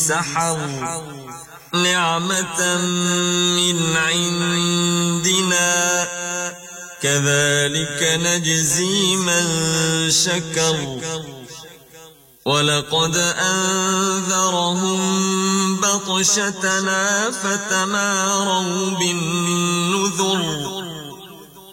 سحر نعمة من عندنا كذلك نجزي من شكر ولقد أنذرهم بطشتنا فتماروا بالنذر